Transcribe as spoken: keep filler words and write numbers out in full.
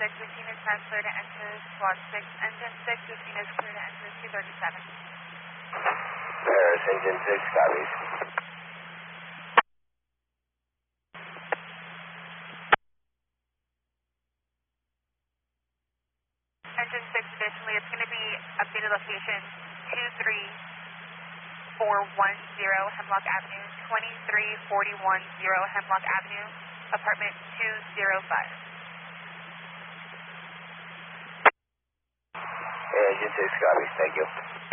six, routine is not clear to enter squad six. Engine six, routine is clear to enter two thirty-seven. Paris, engine six, copies. Engine six, additionally, it's going to be updated location two three four one zero Hemlock Avenue, twenty-three forty-one zero Hemlock Avenue, apartment two oh five. Engine six, copies, thank you.